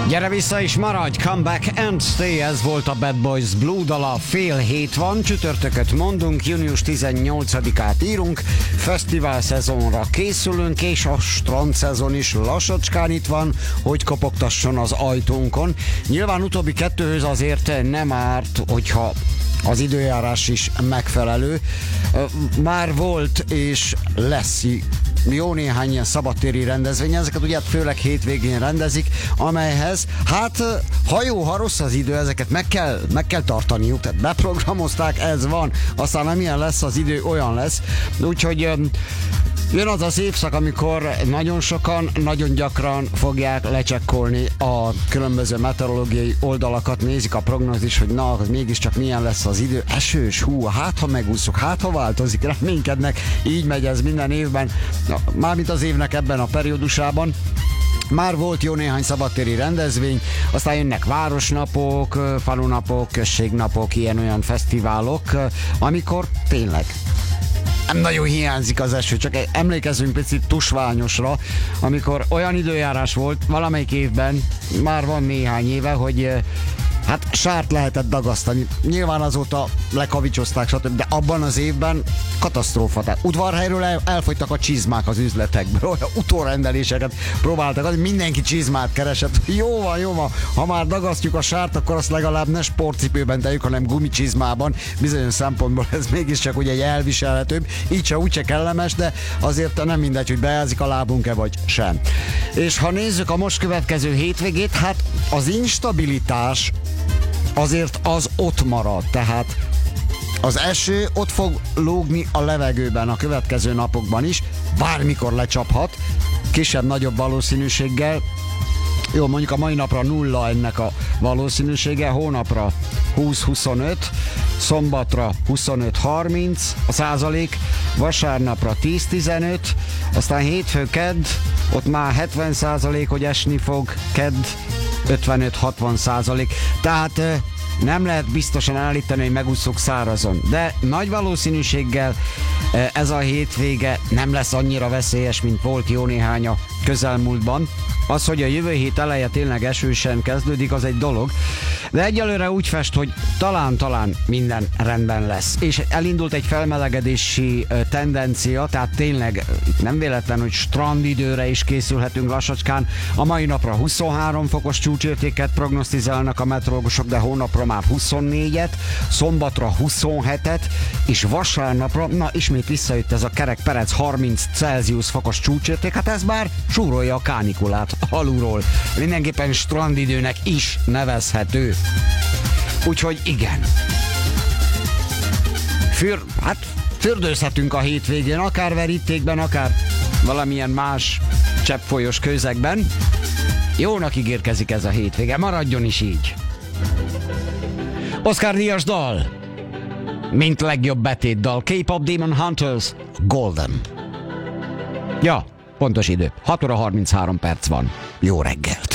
Gyere vissza és maradj, come back and stay, ez volt a Bad Boys Blue dala, fél hét van, csütörtököt mondunk, június 18-át írunk, fesztivál szezonra készülünk, és a strand szezon is lassacskán itt van, hogy kopogtasson az ajtónkon. Nyilván utóbbi kettőhöz azért nem árt, hogyha az időjárás is megfelelő. Már volt és lesz jó néhány ilyen szabadtéri rendezvény, ezeket ugye főleg hétvégén rendezik, amelyhez, hát ha jó, ha rossz az idő, ezeket meg kell tartaniuk, tehát beprogramozták, ez van, aztán amilyen lesz az idő, olyan lesz, úgyhogy jön az az évszak, amikor nagyon sokan, nagyon gyakran fogják lecsekkolni a különböző meteorológiai oldalakat, nézik a prognózis, hogy na, az mégiscsak milyen lesz az idő. Esős, hát ha megúszok, hát ha változik, reménykednek, így megy ez minden évben, mármint az évnek ebben a periódusában. Már volt jó néhány szabadtéri rendezvény, aztán jönnek városnapok, falunapok, községnapok, ilyen-olyan fesztiválok, amikor tényleg nem nagyon hiányzik az eső, csak emlékezzünk picit tusványosra, amikor olyan időjárás volt valamelyik évben, már van néhány éve, hogy hát sárt lehetett dagasztani. Nyilván azóta lekavicsozták, stb., de abban az évben katasztrófa. Tehát udvarhelyről elfogytak a csizmák az üzletekből, olyan utórendeléseket próbáltak adni, mindenki csizmát keresett. Jó van, ha már dagasztjuk a sárt, akkor azt legalább ne sportcipőben tegyük, hanem gumicsizmában. Bizonyos szempontból ez mégiscsak ugye egy elviselhetőbb, így se úgyse kellemes, de azért nem mindegy, hogy bejázik a lábunk-e vagy sem. És ha nézzük a most következő hétvégét, hát az instabilitás azért az ott marad, tehát az eső ott fog lógni a levegőben a következő napokban is, bármikor lecsaphat, kisebb-nagyobb valószínűséggel. Jó, mondjuk a mai napra 0 ennek a valószínűsége, hónapra 20-25, szombatra 25-30 a százalék, vasárnapra 10-15, aztán hétfő-kedd, ott már 70%, hogy esni fog, kedd 55-60%. Tehát nem lehet biztosan állítani, hogy megúszok szárazon, de nagy valószínűséggel ez a hétvége nem lesz annyira veszélyes, mint volt jó néhány a közelmúltban. Az, hogy a jövő hét eleje tényleg esősen kezdődik, az egy dolog, de egyelőre úgy fest, hogy talán minden rendben lesz. És elindult egy felmelegedési tendencia, tehát tényleg nem véletlen, hogy strandidőre is készülhetünk lassacskán. A mai napra 23 fokos csúcsértéket prognosztizálnak a meteorológusok, de hónapra már 24-et, szombatra 27-et, és vasárnapra, na ismét visszajött ez a kerek-perec 30 Celsius fokos csúcsérték, hát ez már súrolja a kánikulát alulról. Mindenképpen strandidőnek is nevezhető. Úgyhogy igen. Fürdőzhetünk a hétvégén, akár verítékben, akár valamilyen más cseppfolyós közegben. Jónak ígérkezik ez a hétvége, maradjon is így. Oscar díjas dal, mint legjobb betétdal, K-pop Demon Hunters, Golden. Ja, pontos idő, 6 óra 33 perc van. Jó reggelt!